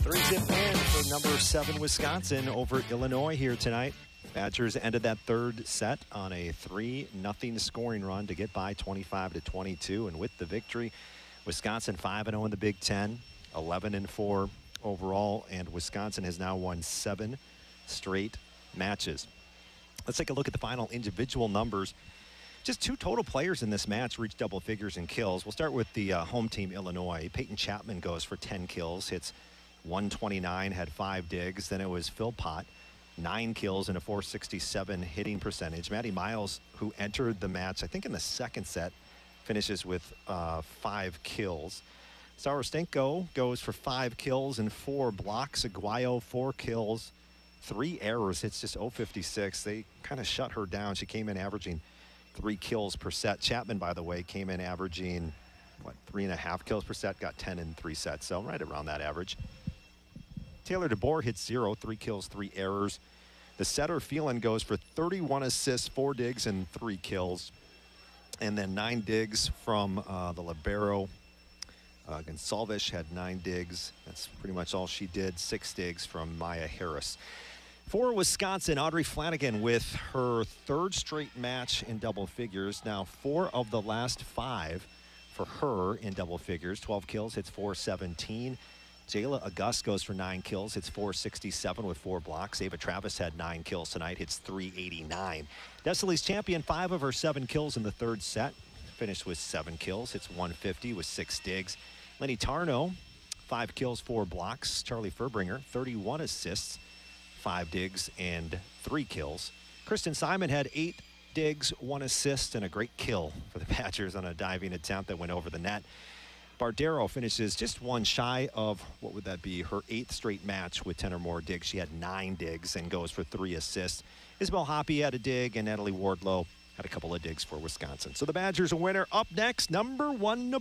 Three-zip win for number 7 Wisconsin over Illinois here tonight. Badgers ended that third set on a 3-0 scoring run to get by 25-22. And with the victory, Wisconsin 5-0 in the Big Ten, 11-4 overall, and Wisconsin has now won 7 straight matches. Let's take a look at the final individual numbers. Just 2 total players in this match reached double figures in kills. We'll start with the home team, Illinois. Peyton Chapman goes for 10 kills, hits 129, had 5 digs. Then it was Phil Pott, 9 kills and a .467 hitting percentage. Matty Miles, who entered the match, I think in the second set, finishes with 5 kills. Starostenko goes for 5 kills and 4 blocks. Aguayo, 4 kills, 3 errors, hits just .056. They kind of shut her down. She came in averaging 3 kills per set. Chapman, by the way, came in averaging, 3.5 kills per set, got 10 in 3 sets, so right around that average. Taylor DeBoer hits 0, 3 kills, 3 errors. The setter, Phelan, goes for 31 assists, 4 digs, and 3 kills. And then 9 digs from the libero. Gonsalves had 9 digs. That's pretty much all she did. 6 digs from Maya Harris. For Wisconsin, Audrey Flanagan with her 3rd straight match in double figures. Now 4 of the last 5 for her in double figures. 12 kills, hits .417. Jayla August goes for 9 kills, hits .467 with 4 blocks. Ava Travis had 9 kills tonight, hits .389. Desilee's champion, 5 of her 7 kills in the 3rd set. Finished with 7 kills, hits .150 with 6 digs. Lenny Tarno, 5 kills, 4 blocks. Charlie Furbringer, 31 assists, 5 digs, and 3 kills. Kristen Simon had 8 digs, 1 assist, and a great kill for the Badgers on a diving attempt that went over the net. Bardero finishes just 1 shy of, what would that be, her 8th straight match with 10 or more digs. She had 9 digs and goes for 3 assists. Isabel Hoppe had a dig, and Natalie Wardlow had a couple of digs for Wisconsin. So the Badgers a winner. Up next, number 1